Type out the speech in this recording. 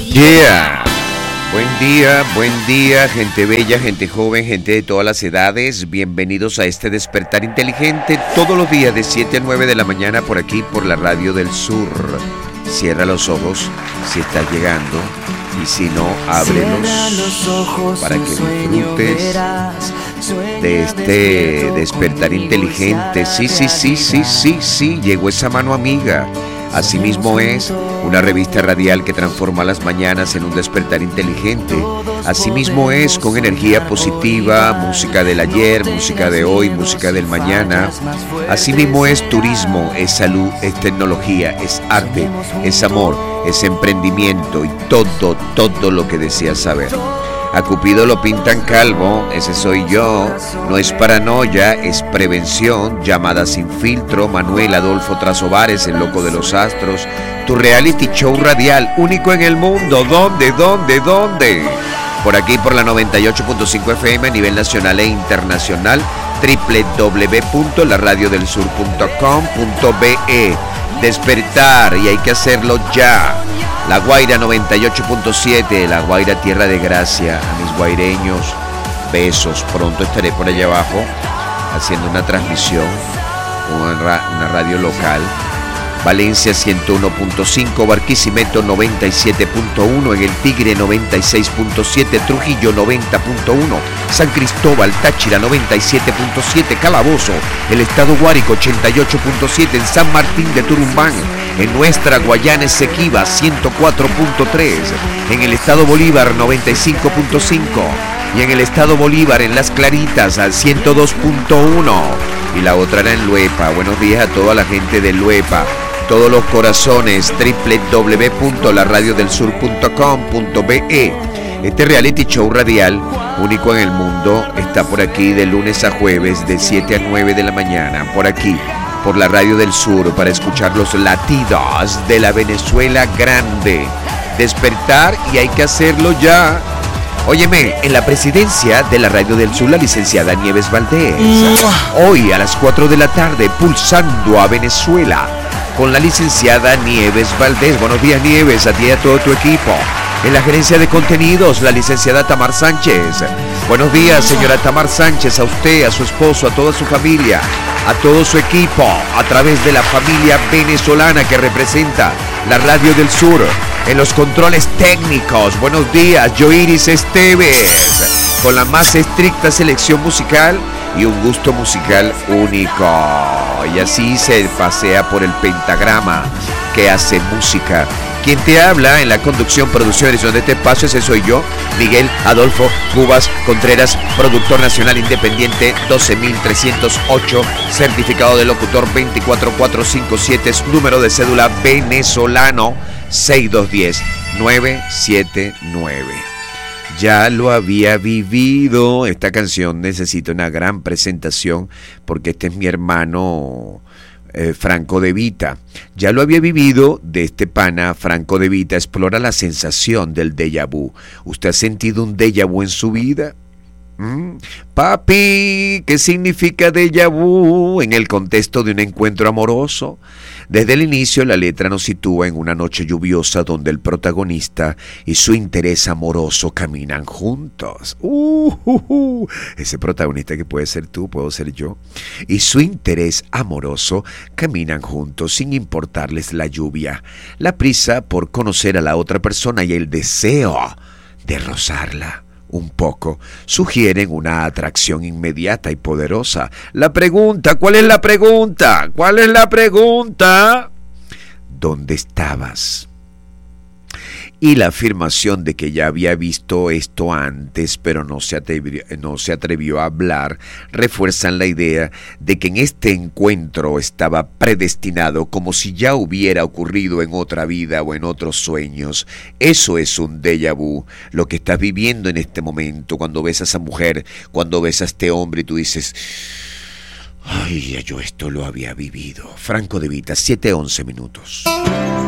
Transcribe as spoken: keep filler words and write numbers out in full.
Yeah. Buen día, buen día, gente bella, gente joven, gente de todas las edades. Bienvenidos a este despertar inteligente todos los días de siete a nueve de la mañana por aquí, por la Radio del Sur. Cierra los ojos si estás llegando y si no, ábrelos para que disfrutes de este despertar inteligente. Sí, sí, sí, sí, sí, sí, llegó esa mano amiga. Asimismo es una revista radial que transforma las mañanas en un despertar inteligente. Asimismo es con energía positiva, música del ayer, música de hoy, música del mañana. Asimismo es turismo, es salud, es tecnología, es arte, es amor, es emprendimiento y todo, todo lo que deseas saber. A Cupido lo pintan calvo, ese soy yo. No es paranoia, es prevención. Llamada sin filtro, Manuel Adolfo Trasovares, el loco de los astros. Tu reality show radial, único en el mundo. ¿Dónde, dónde, dónde? Por aquí, por la noventa y ocho punto cinco F M a nivel nacional e internacional. doble u doble u doble u punto la radio del sur punto com punto be. Despertar, y hay que hacerlo ya. La Guaira noventa y ocho punto siete, La Guaira Tierra de Gracia. A mis guaireños, besos. Pronto estaré por allá abajo haciendo una transmisión, una, ra- una radio local. Valencia ciento uno punto cinco, Barquisimeto noventa y siete punto uno, en el Tigre noventa y seis punto siete, Trujillo noventa punto uno, San Cristóbal, Táchira noventa y siete punto siete, Calabozo, el Estado Guárico ochenta y ocho punto siete, en San Martín de Turumbán, en nuestra Guayana Esequiba ciento cuatro punto tres, en el Estado Bolívar noventa y cinco punto cinco y en el Estado Bolívar en Las Claritas al ciento dos punto uno, y la otra era en Luepa. Buenos días a toda la gente de Luepa, todos los corazones. doble u doble u doble u punto la radio del sur punto com punto be. Este reality show radial único en el mundo está por aquí de lunes a jueves de siete a nueve de la mañana, por aquí, por la Radio del Sur, para escuchar los latidos de la Venezuela grande. Despertar, y hay que hacerlo ya. Óyeme, en la presidencia de la Radio del Sur, la licenciada Nieves Valdés. Hoy a las cuatro de la tarde, pulsando a Venezuela con la licenciada Nieves Valdés. Buenos días, Nieves, a ti y a todo tu equipo. En la gerencia de contenidos, la licenciada Tamar Sánchez. Buenos días, señora Tamar Sánchez, a usted, a su esposo, a toda su familia, a todo su equipo, a través de la familia venezolana que representa la Radio del Sur. En los controles técnicos, buenos días, Yoiris Esteves, con la más estricta selección musical y un gusto musical único. Y así se pasea por el pentagrama que hace música. Quien te habla en la conducción, producción y edición de este espacio, ese soy yo, Miguel Adolfo Cubas Contreras, productor nacional independiente doce mil trescientos ocho, certificado de locutor veinticuatro mil cuatrocientos cincuenta y siete, número de cédula venezolano seis dos uno cero nueve siete nueve. Ya lo había vivido. Esta canción necesita una gran presentación porque este es mi hermano eh, Franco De Vita. Ya lo había vivido de este pana. Franco De Vita explora la sensación del déjà vu. ¿Usted ha sentido un déjà vu en su vida? ¿Mm? Papi, ¿qué significa déjà vu en el contexto de un encuentro amoroso? Desde el inicio, la letra nos sitúa en una noche lluviosa donde el protagonista y su interés amoroso caminan juntos. Uh, uh, uh. Ese protagonista que puede ser tú, puedo ser yo. Y su interés amoroso caminan juntos sin importarles la lluvia, la prisa por conocer a la otra persona y el deseo de rozarla un poco sugieren una atracción inmediata y poderosa. La pregunta, ¿cuál es la pregunta? ¿Cuál es la pregunta? ¿Dónde estabas? Y la afirmación de que ya había visto esto antes, pero no se atrevió, no se atrevió a hablar, refuerzan la idea de que en este encuentro estaba predestinado, como si ya hubiera ocurrido en otra vida o en otros sueños. Eso es un déjà vu, lo que estás viviendo en este momento, cuando ves a esa mujer, cuando ves a este hombre y tú dices: ay, yo esto lo había vivido. Franco De Vita, siete once minutos.